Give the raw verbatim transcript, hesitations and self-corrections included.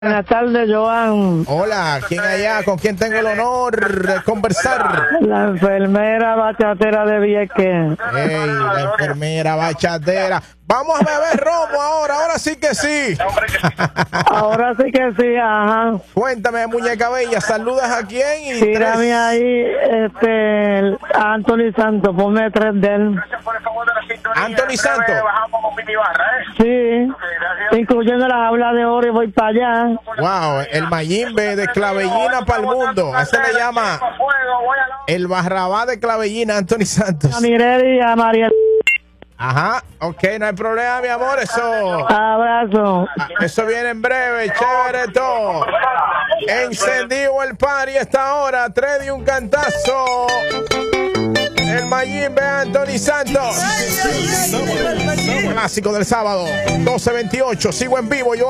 Buenas tardes, Joan. Hola, ¿quién allá? ¿Con quién tengo el honor de conversar? La enfermera bachatera de Vieques. Ey, la enfermera bachatera. Vamos a beber romo ahora, ahora sí que sí. Ahora sí que sí, ajá. Cuéntame, muñeca bella, ¿saludas a quién? Y Tírame tres... ahí, este, a Anthony Santos, ponme tres de él. Anthony Santos. Sí, incluyendo la jaula de oro y voy para allá. Wow, el Mayimbe de Clavellina para el mundo. Ese le llama el Barrabá de Clavellina, Anthony Santos. A Mireli y a María. Ajá, ok, no hay problema, mi amor, eso. Abrazo. Eso viene en breve, chévere todo. Encendido el party esta hora, tres de un cantazo. El Mayimbe Anthony Santos. Clásico del sábado, doce veintiocho, sigo en vivo yo.